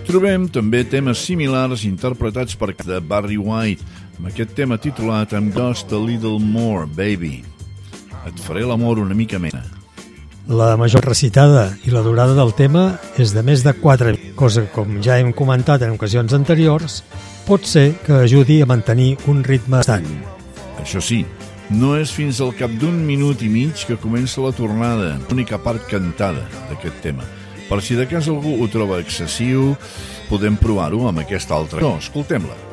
Trobem també temes similars interpretats per de Barry White, amb aquest tema titulat I'm Just a Little More, Baby. Et faré l'amor una mica més. La major recitada i la durada del tema és de més de 4 minuts, cosa que, com ja hem comentat en ocasions anteriors, pot ser que ajudi a mantenir un ritme estant. Això sí, no és fins al cap d'1 minut i mig que comença la tornada, l'única part cantada d'aquest tema. Per si de cas algú ho troba excessiu, podem provar-ho amb aquesta altra. No, escoltem-la.